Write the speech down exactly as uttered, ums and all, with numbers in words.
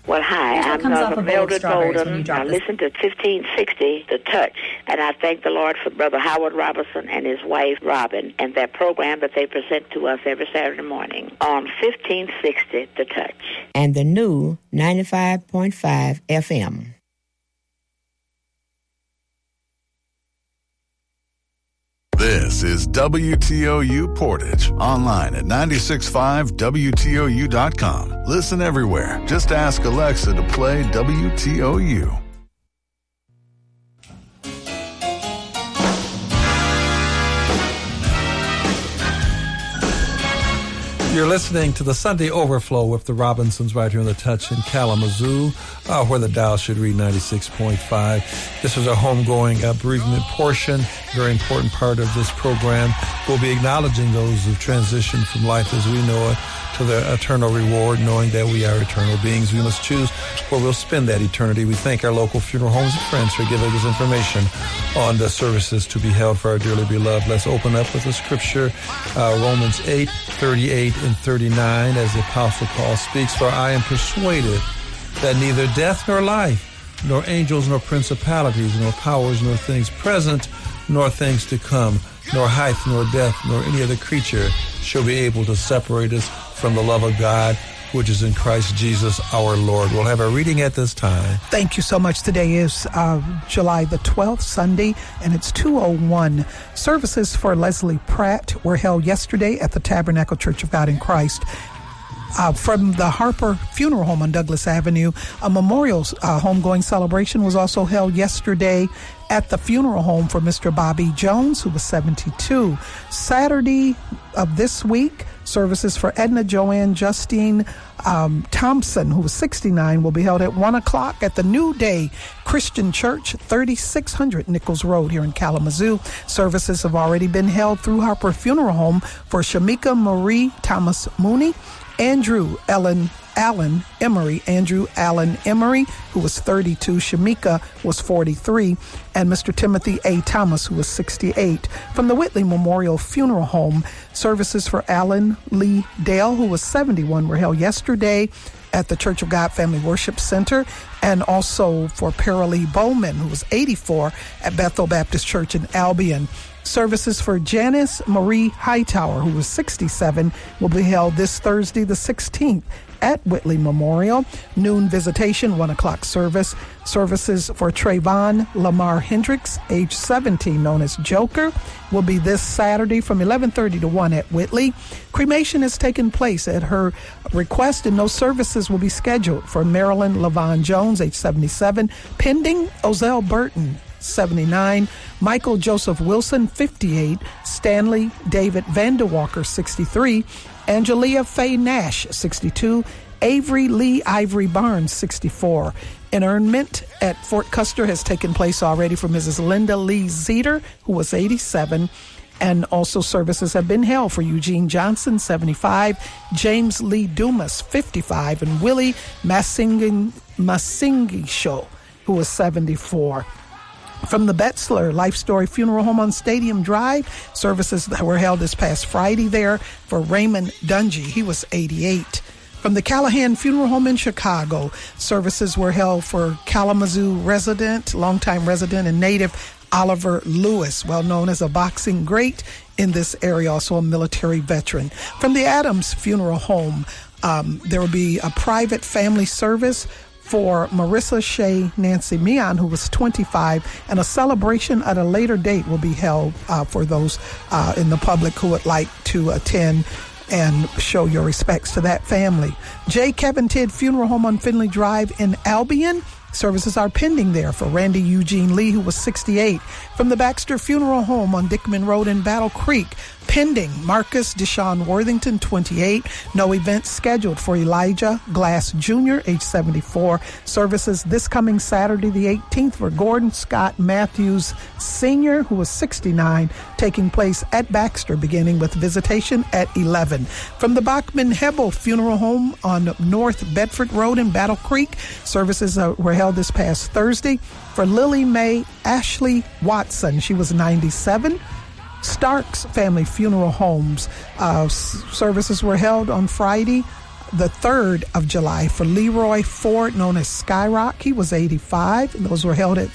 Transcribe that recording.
Well, hi, I'm uh, Mildred Bolden. I listen to fifteen sixty, The Touch, and I thank the Lord for Brother Howard Robinson and his wife, Robin, and their program that they present to us every Saturday morning on fifteen sixty, The Touch. And the new ninety-five point five F M. This is W T O U Portage, online at nine six five W T O U dot com. Listen everywhere. Just ask Alexa to play W T O U. You're listening to the Sunday Overflow with the Robinsons right here on The Touch in Kalamazoo, uh, where the dial should read ninety-six point five. This is a homegoing uh, bereavement portion, very important part of this program. We'll be acknowledging those who transitioned from life as we know it to their eternal reward, knowing that we are eternal beings. We must choose where we'll spend that eternity. We thank our local funeral homes and friends for giving us information on the services to be held for our dearly beloved. Let's open up with a scripture, uh, Romans eight, thirty-eight and thirty-nine, as the Apostle Paul speaks, "For I am persuaded that neither death nor life, nor angels nor principalities, nor powers, nor things present, nor things to come, nor height, nor depth, nor any other creature shall be able to separate us from the love of God, which is in Christ Jesus our Lord." We'll have a reading at this time. Thank you so much. Today is uh, July the twelfth, Sunday, and it's two oh one. Services for Leslie Pratt were held yesterday at the Tabernacle Church of God in Christ. Uh, from the Harper Funeral Home on Douglas Avenue, a memorial uh, homegoing celebration was also held yesterday at the funeral home for Mister Bobby Jones, who was seventy-two. Saturday of this week, services for Edna Joanne Justine um, Thompson, who was sixty-nine, will be held at one o'clock at the New Day Christian Church, thirty-six hundred Nichols Road here in Kalamazoo. Services have already been held through Harper Funeral Home for Shamika Marie Thomas Mooney, Andrew Ellen Allen Emery, Andrew Allen Emery, who was thirty-two, Shamika was forty-three, and Mister Timothy A. Thomas, who was sixty-eight. From the Whitley Memorial Funeral Home, services for Alan Lee Dale, who was seventy-one, were held yesterday at the Church of God Family Worship Center, and also for Paralee Bowman, who was eighty-four, at Bethel Baptist Church in Albion. Services for Janice Marie Hightower, who was sixty-seven, will be held this Thursday, the sixteenth, at Whitley Memorial. Noon visitation, one o'clock service. Services for Trayvon Lamar Hendricks, age seventeen, known as Joker, will be this Saturday from eleven thirty to one at Whitley. Cremation has taken place at her request, and no services will be scheduled for Marilyn Levon Jones, age seventy-seven, pending Ozell Burton, seventy-nine, Michael Joseph Wilson, fifty-eight, Stanley David Vanderwalker, sixty-three, Angelia Faye Nash, sixty-two, Avery Lee Ivory Barnes, sixty-four. Interment at Fort Custer has taken place already for Missus Linda Lee Zeter, who was eighty-seven. And also services have been held for Eugene Johnson, seventy-five, James Lee Dumas, fifty-five, and Willie Masingi, Masingisho, who was seventy-four. From the Betzler Life Story Funeral Home on Stadium Drive, services that were held this past Friday there for Raymond Dungy. He was eighty-eight. From the Callahan Funeral Home in Chicago, services were held for Kalamazoo resident, longtime resident and native Oliver Lewis, well known as a boxing great in this area, also a military veteran. From the Adams Funeral Home, um, there will be a private family service for Marissa Shea Nancy Meehan, who was twenty-five, and a celebration at a later date will be held uh, for those uh, in the public who would like to attend and show your respects to that family. J. Kevin Tidd Funeral Home on Finley Drive in Albion, services are pending there for Randy Eugene Lee, who was sixty-eight. From the Baxter Funeral Home on Dickman Road in Battle Creek, pending Marcus Deshaun Worthington, twenty-eight. No events scheduled for Elijah Glass Junior, age seventy-four. Services this coming Saturday, the eighteenth, for Gordon Scott Matthews Senior, who was sixty-nine, taking place at Baxter, beginning with visitation at eleven. From the Bachman Hebel Funeral Home on North Bedford Road in Battle Creek, services uh, were held this past Thursday for Lily Mae Ashley Watson. She was ninety-seven. Starks Family Funeral Homes uh, s- services were held on Friday the third of July for Leroy Ford, known as Skyrock. He was eighty-five. Those were held at